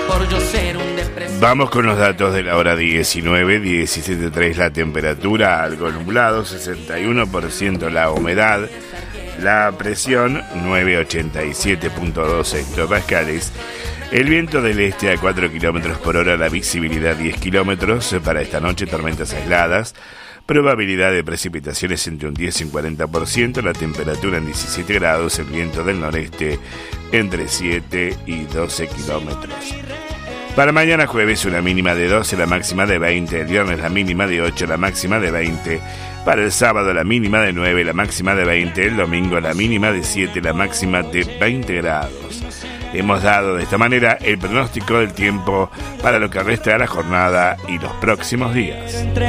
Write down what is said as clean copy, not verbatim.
por yo ser un depresivo. Vamos con los datos de la hora 19, 17.3 la temperatura, algo nublado, 61% la humedad, la presión 987.2 hectopascales, el viento del este a 4 km por hora, la visibilidad 10 kilómetros, para esta noche tormentas aisladas, probabilidad de precipitaciones entre un 10 y un 40%, la temperatura en 17 grados, el viento del noreste entre 7 y 12 kilómetros. Para mañana jueves una mínima de 12, la máxima de 20, el viernes la mínima de 8, la máxima de 20, para el sábado la mínima de 9, la máxima de 20, el domingo la mínima de 7, la máxima de 20 grados. Hemos dado de esta manera el pronóstico del tiempo para lo que resta de la jornada y los próximos días.